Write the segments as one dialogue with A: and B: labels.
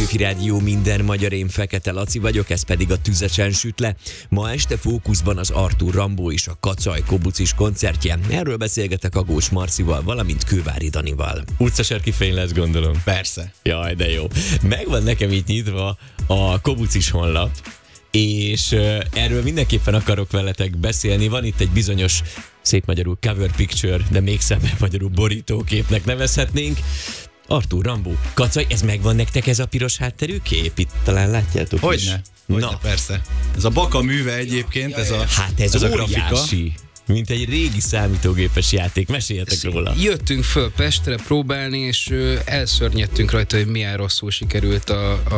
A: Petőfi Rádió, minden magyar, én Fekete Laci vagyok, ez pedig a Tüzesen süt le. Ma este fókuszban az Arthur Rimbaud és a Kacaj Kobucis koncertje. Erről beszélgetek Agós Marcival, valamint Kővári Danival. Utcasarki fény lesz, gondolom.
B: Persze.
A: Jaj, de jó. Megvan nekem itt nyitva a Kobucis honlap, és erről mindenképpen akarok veletek beszélni. Van itt egy bizonyos, szép magyarul cover picture, de még szebb magyarul borítóképnek nevezhetnénk. Arthur Rimbaud, Kacaj, ez megvan nektek, ez a piros hátterű kép? Itt talán látjátok
B: Hogyne, persze. Ez a Baka műve egyébként, ez a
A: hát ez a grafika. Mint egy régi számítógépes játék. Meséljetek róla.
C: Jöttünk föl Pestre próbálni, és elszörnyedtünk rajta, hogy milyen rosszul sikerült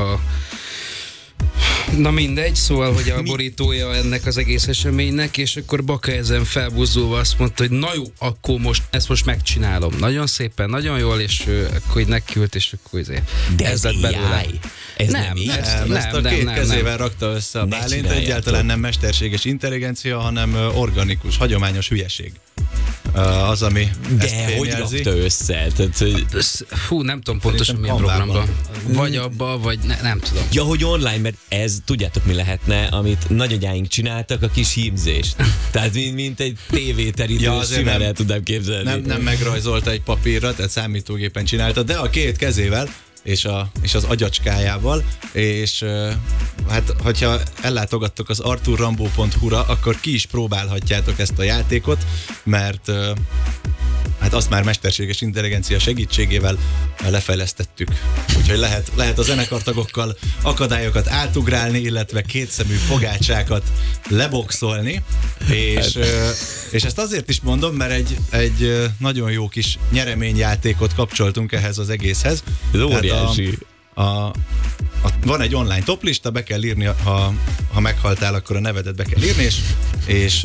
C: Na mindegy, szóval, hogy a borítója ennek az egész eseménynek, és akkor Baka ezen felbuzdulva azt mondta, hogy na jó, akkor ezt most megcsinálom. Nagyon szépen, nagyon jól, és akkor így nekiült, és akkor
A: de ez lett belőle. Ez nem
B: ezt a két kezével rakta össze a Bálint, egyáltalán nem mesterséges intelligencia, hanem organikus, hagyományos hülyeség. Az, ami
A: de hogy rakta össze? Tehát, hogy...
C: Fú, nem tudom pontosan milyen programban. Vagy abba, vagy nem tudom.
A: Ja, hogy online, mert ez, tudjátok mi lehetne, amit nagyagyáink csináltak, a kis hímzést. Tehát mint egy tévéterítő, simán el tudnám képzelni.
B: Nem megrajzolta egy papírra, tehát számítógépen csinálta, de a két kezével és az agyacskájával, és hát, hogyha ellátogattok az arthurrimbaud.hu-ra, akkor ki is próbálhatjátok ezt a játékot, mert hát azt már mesterséges intelligencia segítségével lefejlesztettük. Úgyhogy lehet a zenekartagokkal akadályokat átugrálni, illetve kétszemű pogácsákat leboxolni, és ezt azért is mondom, mert egy nagyon jó kis nyereményjátékot kapcsoltunk ehhez az egészhez.
A: Ez óriási.
B: Van egy online toplista, be kell írni, ha meghaltál, akkor a nevedet be kell írni, és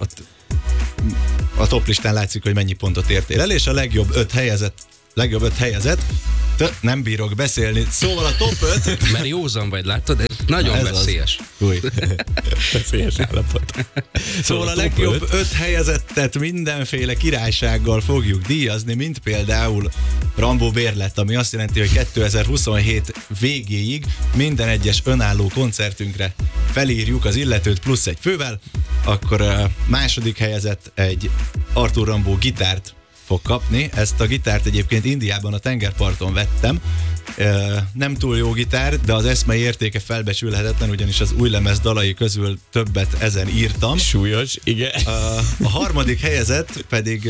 B: a toplistán látszik, hogy mennyi pontot értél el, és a legjobb öt helyezett, nem bírok beszélni, szóval a top 5...
C: Mert józan vagy, látod? Ez nagyon veszélyes.
A: Veszélyes állapot.
B: Szóval a legjobb 5 helyezettet mindenféle királysággal fogjuk díjazni, mint például Rimbaud bérlet, ami azt jelenti, hogy 2027 végéig minden egyes önálló koncertünkre felírjuk az illetőt plusz egy fővel, akkor a második helyezett egy Arthur Rimbaud gitárt fog kapni. Ezt a gitárt egyébként Indiában a tengerparton vettem. Nem túl jó gitár, de az eszmei értéke felbecsülhetetlen, ugyanis az új lemez dalai közül többet ezen írtam.
A: Súlyos, igen.
B: A harmadik helyezett pedig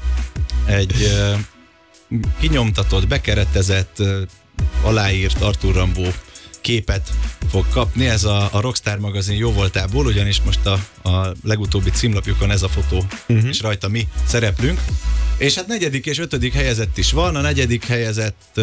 B: egy kinyomtatott, bekeretezett, aláírt Arthur Rimbaud képet fog kapni. Ez a Rockstar magazin jóvoltából, ugyanis most a legutóbbi címlapjukon ez a fotó, és rajta mi szereplünk. És hát negyedik és ötödik helyezett is van. A negyedik helyezett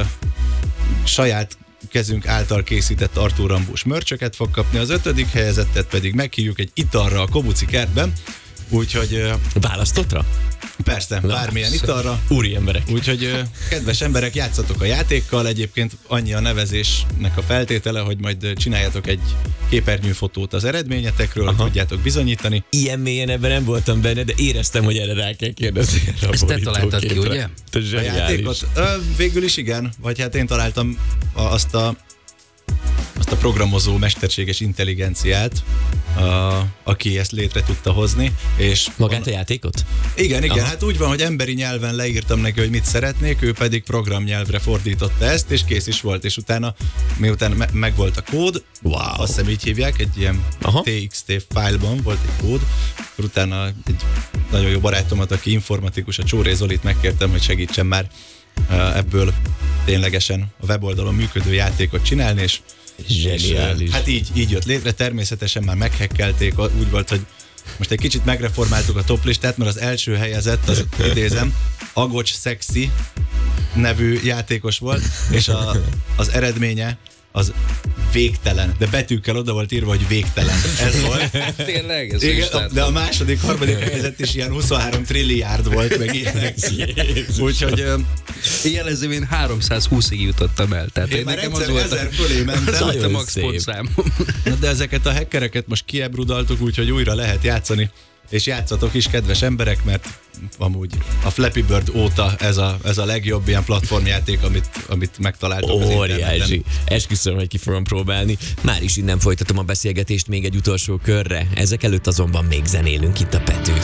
B: saját kezünk által készített Arthur Rimbaud mörcsöket fog kapni, az ötödik helyezettet pedig meghívjuk egy italra a Kobuci kertben, úgyhogy...
A: Választottra?
B: Persze, bármilyen italra.
A: Úri emberek.
B: Úgyhogy kedves emberek, játszatok a játékkal, egyébként annyi a nevezésnek a feltétele, hogy majd csináljatok egy képernyőfotót az eredményetekről, hogy tudjátok bizonyítani.
A: Ilyen mélyen ebben nem voltam benne, de éreztem, hogy erre rá kell kérdezni.
C: Ezt te találtad ki, ugye?
B: A játékot? Végül is igen, vagy hát én találtam azt a programozó mesterséges intelligenciát, aki ezt létre tudta hozni. És
A: magát a játékot?
B: Igen, hát úgy van, hogy emberi nyelven leírtam neki, hogy mit szeretnék, ő pedig programnyelvre fordította ezt, és kész is volt, és utána, miután megvolt a kód, azt hiszem így hívják, egy ilyen TXT fájlban volt egy kód, akkor utána egy nagyon jó barátomat, aki informatikus, a Csóré Zolit megkértem, hogy segítsen már ebből ténylegesen a weboldalon működő játékot csinálni, és
A: zseniális.
B: Hát így jött létre, természetesen már meghekkelték, úgy volt, hogy most egy kicsit megreformáltuk a toplistát, mert az első helyezett, az idézem, Agocs Sexy nevű játékos volt, és az eredménye az végtelen, de betűkkel oda volt írva, hogy végtelen. Ez volt.
C: Tényleg? Ez
B: igen, de a második, harmadik helyezett is ilyen 23 trilliárd volt, meg ilyenek. Úgyhogy...
C: Jelező, én 320-ig jutottam el. Tehát
B: én már egyszer 1000 fölé mentem.
C: Ez volt a max pontszám.
B: De ezeket a hackereket most kiebrudaltuk, úgyhogy újra lehet játszani. és játszatok is, kedves emberek, mert amúgy a Flappy Bird óta ez a legjobb ilyen platformjáték, amit megtaláltok az interneten.
A: Óriási. Esküszöm, hogy ki fogom próbálni. Már is innen folytatom a beszélgetést még egy utolsó körre. Ezek előtt azonban még zenélünk itt a Petőfön.